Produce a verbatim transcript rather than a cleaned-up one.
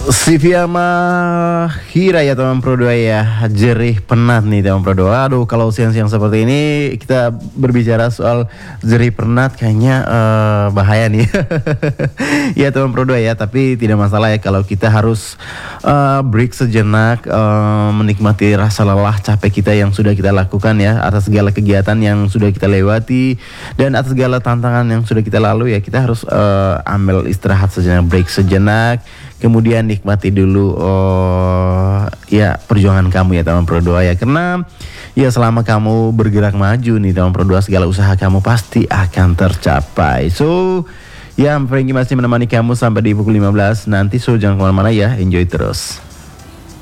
Sivia Mahira ya teman Pro dua ya, jerih penat nih teman Pro dua. Aduh kalau siang-siang seperti ini kita berbicara soal jerih penat kayaknya uh, bahaya nih. Ya teman Pro dua ya, tapi tidak masalah ya kalau kita harus uh, break sejenak, uh, menikmati rasa lelah capek kita yang sudah kita lakukan ya, atas segala kegiatan yang sudah kita lewati dan atas segala tantangan yang sudah kita lalui ya. Kita harus uh, ambil istirahat sejenak, break sejenak. Kemudian nikmati dulu oh ya perjuangan kamu ya teman Pro dua ya, karena ya selama kamu bergerak maju nih teman Pro dua, segala usaha kamu pasti akan tercapai. So ya, Frankie masih menemani kamu sampai di pukul lima belas nanti, so jangan kemana-mana ya, enjoy terus.